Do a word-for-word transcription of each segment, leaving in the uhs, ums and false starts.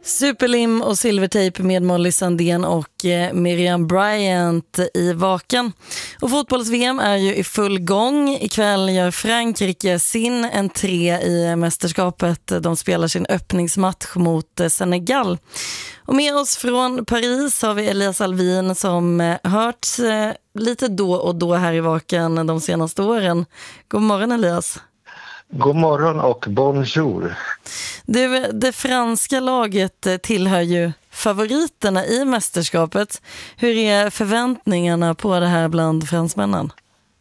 Superlim och Silvertape med Molly Sandén och eh, Miriam Bryant i vaken. Och fotbolls-V M är ju i full gång. Ikväll gör Frankrike sin entré i mästerskapet. De spelar sin öppningsmatch mot eh, Senegal. Och med oss från Paris har vi Elias Alvin som eh, hörts eh, lite då och då här i vaken de senaste åren. God morgon Elias. God morgon och bonjour. Du, det franska laget tillhör ju favoriterna i mästerskapet. Hur är förväntningarna på det här bland fransmännen?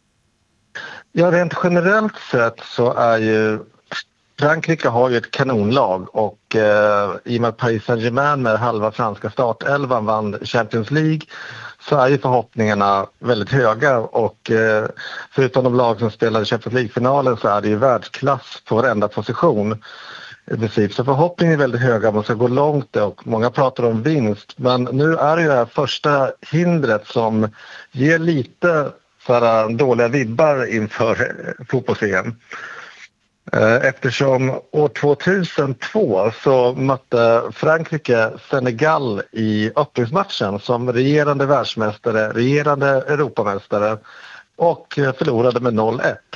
Ja, rent generellt sett så är ju Frankrike har ju ett kanonlag och eh, i och med Paris Saint-Germain med halva franska startelvan vann Champions League så är ju förhoppningarna väldigt höga och eh, förutom de lag som spelade Champions League-finalen så är det ju världsklass på varenda position i princip. Så förhoppningen är väldigt höga, man ska gå långt och många pratar om vinst. Men nu är det ju det här första hindret som ger lite sådär dåliga vibbar inför fotbolls-V M. Eftersom år tvåtusentvå så mötte Frankrike Senegal i öppningsmatchen som regerande världsmästare, regerande Europamästare och förlorade med noll ett.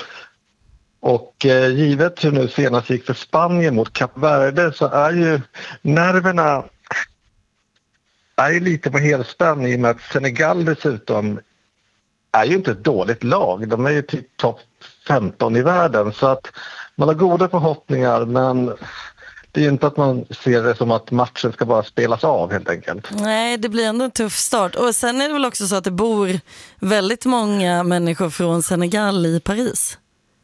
Och eh, givet hur nu senast gick för Spanien mot Kap Verde så är ju nerverna är ju lite på helspänn i och med att Senegal dessutom är ju inte ett dåligt lag. De är ju typ topp femton i världen så att man har goda förhoppningar men det är ju inte att man ser det som att matchen ska bara spelas av helt enkelt. Nej, det blir ändå en tuff start. Och sen är det väl också så att det bor väldigt många människor från Senegal i Paris.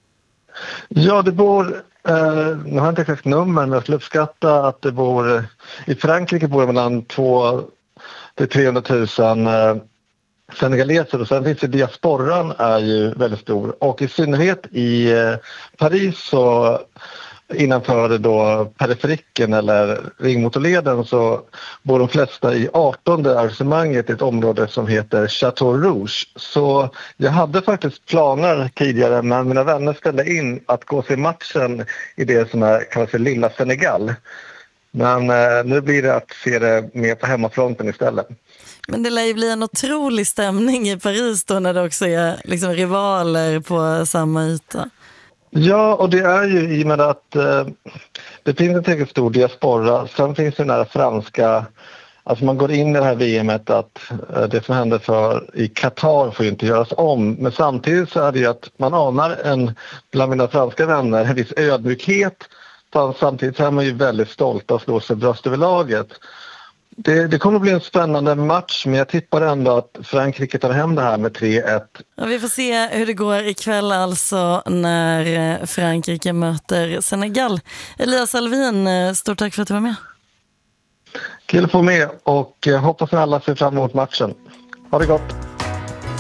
Ja, det bor, eh, nu har jag inte exakt nummer men jag skulle uppskatta att det bor, i Frankrike bor det mellan tvåhundra till trehundratusen eh, senegaleser och sen finns ju diasporan är ju väldigt stor och i synnerhet i eh, Paris så innanför då periferiken eller ringmotorleden så bor de flesta i artonde arrangemanget i ett område som heter Château Rouge. Så jag hade faktiskt planer tidigare men mina vänner ställde in att gå se matchen i det som är kallas för Lilla Senegal. Men eh, nu blir det att se det mer på hemmafronten istället. Men det lär ju bli en otrolig stämning i Paris då när det också är liksom rivaler på samma yta. Ja, och det är ju i och med att eh, det finns en tillräckligt stor diaspora. Sen finns det den här franska, alltså man går in i det här V M:et att eh, det som hände för i Qatar får ju inte göras om. Men samtidigt så är det ju att man anar en, bland mina franska vänner, en viss ödmjukhet. Samtidigt så är man ju väldigt stolt att slå sig bröst över laget. Det, det kommer att bli en spännande match men jag tippar ändå att Frankrike tar hem det här med tre ett. Ja, vi får se hur det går ikväll alltså när Frankrike möter Senegal. Elias Alvin, stort tack för att du var med. Kul att få med och hoppas att alla ser fram emot matchen. Ha det gott!